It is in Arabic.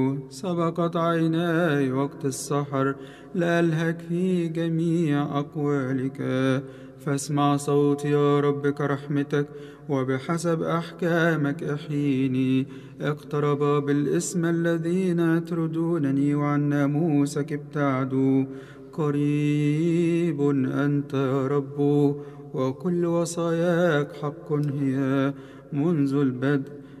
سبقت عيناي وقت السحر لألهك في جميع أقوالك، فاسمع صوتي يا رب كرحمتك، وبحسب أحكامك احييني. اقترب بالاسم الذين يطردونني، وعن ناموسك ابتعدوا. قريب أنت يا رب، وكل وصاياك حق هي منذ البدء.